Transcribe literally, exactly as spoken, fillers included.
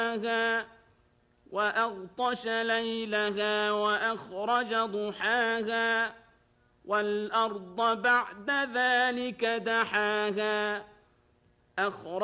وأغطش ليلها وأخرج ضحاها والأرض بعد ذلك دحاها أخرج